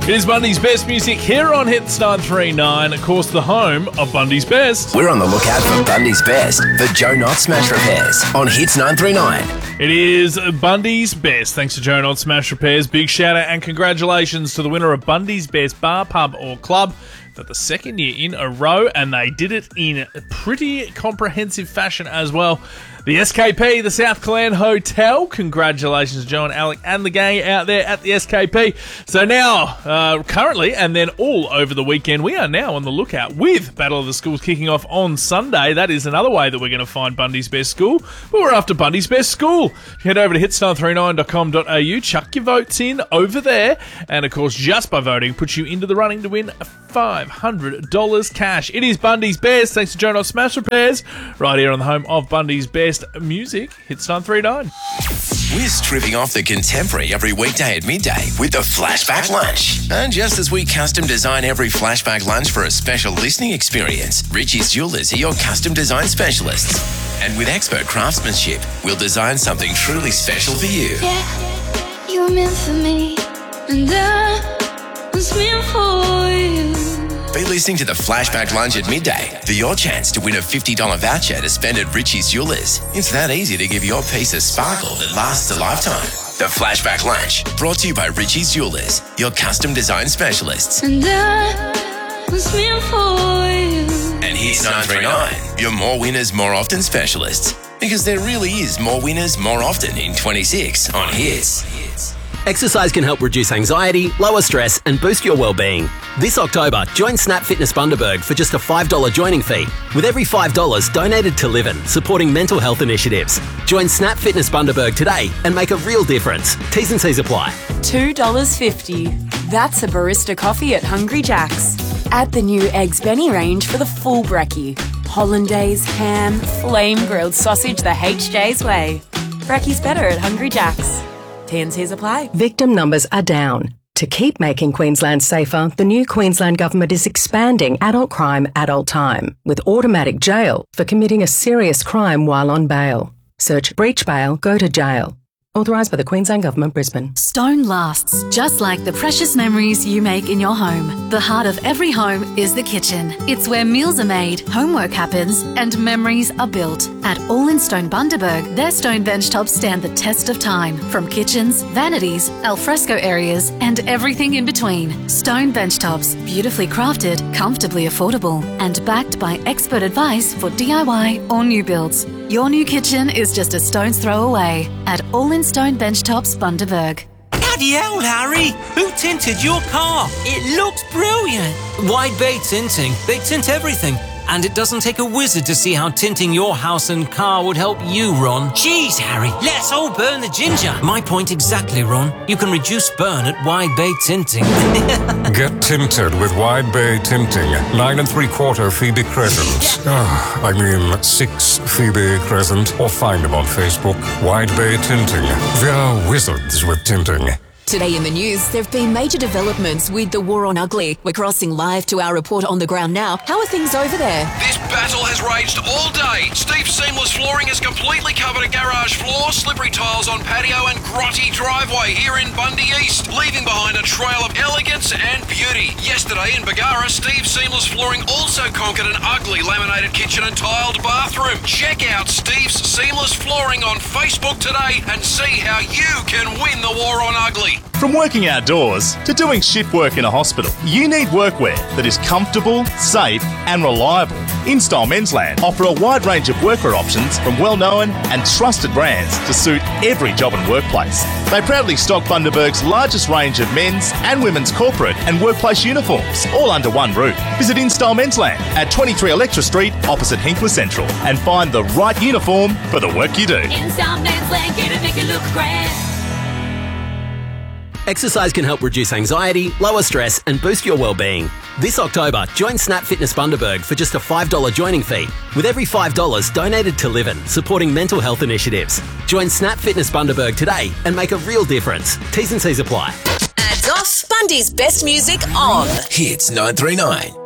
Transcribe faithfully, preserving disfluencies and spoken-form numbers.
It is Bundy's Best Music here on Hits nine three nine, of course the home of Bundy's Best. We're on the lookout for Bundy's Best for Joe Knott Smash Repairs on Hits nine three nine. It is Bundy's Best. Thanks to Joe Knott Smash Repairs. Big shout out and congratulations to the winner of Bundy's Best Bar, Pub or Club for the second year in a row, and they did it in pretty comprehensive fashion as well. The S K P, the South Clan Hotel. Congratulations to Joe and Alec and the gang out there at the S K P. So now, uh, currently, and then all over the weekend, we are now on the lookout with Battle of the Schools kicking off on Sunday. That is another way that we're going to find Bundy's Best School, but we're after Bundy's Best School. Head over to hits nine three nine dot com dot a u, chuck your votes in over there, and of course, just by voting, puts you into the running to win five hundred dollars cash. It is Bundy's Best, thanks to Joe Knott Smash Repairs, right here on the home of Bundy's Best Music, Hits nine three nine. We're stripping off the contemporary every weekday at midday with the Flashback Lunch. And just as we custom design every Flashback Lunch for a special listening experience, Richie's Jewelers are your custom design specialists. And with expert craftsmanship, we'll design something truly special for you. Yeah, you were meant for me, and I was meant for you. Be listening to the Flashback Lunch at midday for your chance to win a fifty dollars voucher to spend at Richie's Jewelers. It's that easy to give your piece a sparkle that lasts a lifetime. The Flashback Lunch, brought to you by Richie's Jewelers, your custom design specialists. And I was meant for you. And Hits nine three nine, your more winners, more often specialists. Because there really is more winners, more often in twenty-six on Hits. Exercise can help reduce anxiety, lower stress and boost your well-being. This October, join Snap Fitness Bundaberg for just a five dollars joining fee, with every five dollars donated to Livin, supporting mental health initiatives. Join Snap Fitness Bundaberg today and make a real difference. T's and C's apply. two dollars fifty. That's a barista coffee at Hungry Jack's. Add the new Eggs Benny range for the full brekkie. Hollandaise, ham, flame-grilled sausage the H J's way. Brekkie's better at Hungry Jack's. T and C's apply. Victim numbers are down. To keep making Queensland safer, the new Queensland Government is expanding adult crime, adult time, with automatic jail for committing a serious crime while on bail. Search breach bail, go to jail. Authorised by the Queensland Government, Brisbane. Stone lasts, just like the precious memories you make in your home. The heart of every home is the kitchen. It's where meals are made, homework happens, and memories are built. At All in Stone Bundaberg, their stone bench tops stand the test of time. From kitchens, vanities, alfresco areas, and everything in between. Stone bench tops, beautifully crafted, comfortably affordable, and backed by expert advice for D I Y or new builds. Your new kitchen is just a stone's throw away at All in Stone Bench Tops Bundaberg. Bloody hell, Harry! Who tinted your car? It looks brilliant! Wide Bay Tinting. They tint everything. And it doesn't take a wizard to see how tinting your house and car would help you, Ron. Jeez, Harry, let's all burn the ginger. My point exactly, Ron. You can reduce burn at Wide Bay Tinting. Get tinted with Wide Bay Tinting. Nine and three quarter Phoebe Crescent. Oh, I mean six Phoebe Crescent. Or find them on Facebook. Wide Bay Tinting. They are wizards with tinting. Today in the news, there have been major developments with the war on ugly. We're crossing live to our report on the ground now. How are things over there? This battle has raged all day. Steve's Seamless Flooring has completely covered a garage floor, slippery tiles on patio and grotty driveway here in Bundy East, leaving behind a trail of elegance and beauty. Yesterday in Bagara, Steve's Seamless Flooring also conquered an ugly laminated kitchen and tiled bathroom. Check out Steve's Seamless Flooring on Facebook today and see how you can win the war on ugly. From working outdoors to doing shift work in a hospital, you need workwear that is comfortable, safe and reliable. InStyle Mensland offer a wide range of workwear options from well-known and trusted brands to suit every job and workplace. They proudly stock Bundaberg's largest range of men's and women's corporate and workplace uniforms, all under one roof. Visit InStyle Mensland at twenty-three Electra Street opposite Hinkler Central and find the right uniform for the work you do. InStyle Mensland, get it, make it look grand. Exercise can help reduce anxiety, lower stress and boost your well-being. This October, join Snap Fitness Bundaberg for just a five dollars joining fee, with every five dollars donated to Livin, supporting mental health initiatives. Join Snap Fitness Bundaberg today and make a real difference. T's and C's apply. Ads off, Bundy's Best Music on. Hits nine three nine.